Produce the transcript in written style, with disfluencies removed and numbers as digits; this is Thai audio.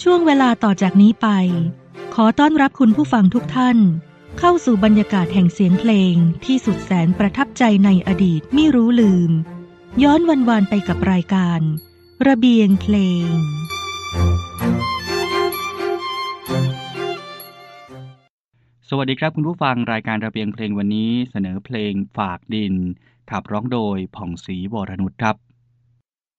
ช่วงเวลาต่อจากนี้ไปขอต้อนรับคุณผู้ฟังทุกท่านเข้าสู่บรรยากาศแห่งเสียงเพลงที่สุดแสนประทับใจในอดีตไม่รู้ลืมย้อนวันๆไปกับรายการระเบียงเพลงสวัสดีครับคุณผู้ฟังรายการระเบียงเพลงวันนี้เสนอเพลงฝากดินขับร้องโดยผ่องศรีวรนุชครับ